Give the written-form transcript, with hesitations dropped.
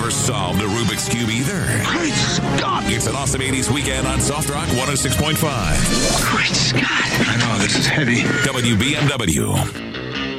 never solved a Rubik's Cube either? Great Scott! It's an awesome 80s weekend on Soft Rock 106.5. Great Scott! I know, this is heavy. WBMW.